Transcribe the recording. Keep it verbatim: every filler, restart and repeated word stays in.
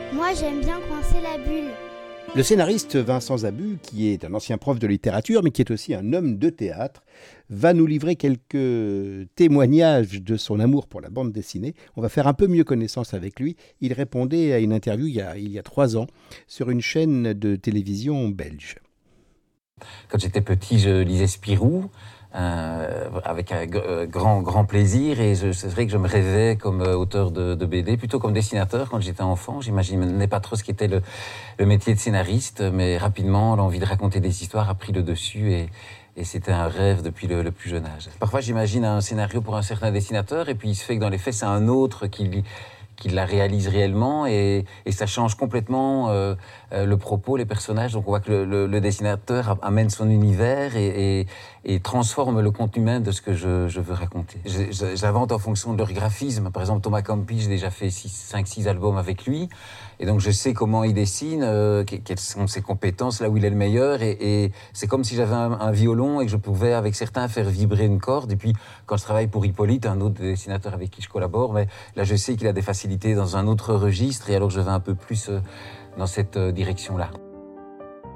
Moi, j'aime bien coincer la bulle. Le scénariste Vincent Zabu, qui est un ancien prof de littérature, mais qui est aussi un homme de théâtre, va nous livrer quelques témoignages de son amour pour la bande dessinée. On va faire un peu mieux connaissance avec lui. Il répondait à une interview il y a, il y a trois ans sur une chaîne de télévision belge. Quand j'étais petit, je lisais Spirou. Euh, avec un g- grand grand plaisir, et je, c'est vrai que je me rêvais comme euh, auteur de, de B D, plutôt comme dessinateur quand j'étais enfant. J'imaginais pas trop ce qu'était le, le métier de scénariste, mais rapidement l'envie de raconter des histoires a pris le dessus, et, et c'était un rêve depuis le, le plus jeune âge. Parfois j'imagine un scénario pour un certain dessinateur, et puis il se fait que dans les faits c'est un autre qui qui la réalise réellement, et, et ça change complètement euh, euh, le propos, les personnages. Donc on voit que le, le, le dessinateur amène son univers et, et, et transforme le contenu même de ce que je, je veux raconter. Je- je- J'invente en fonction de leur graphisme. Par exemple, Thomas Campi, j'ai déjà fait cinq six albums avec lui, et donc je sais comment il dessine, euh, que- quelles sont ses compétences, là où il est le meilleur, et, et c'est comme si j'avais un, un violon et que je pouvais avec certains faire vibrer une corde. Et puis quand je travaille pour Hippolyte, un autre dessinateur avec qui je collabore, mais là je sais qu'il a des facilités dans un autre registre, et alors je vais un peu plus euh, dans cette euh, direction-là.